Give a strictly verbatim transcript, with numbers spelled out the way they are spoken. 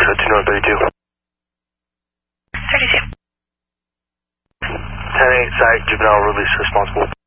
two North thirty-two. thirty-two. ten eight site, juvenile release responsible.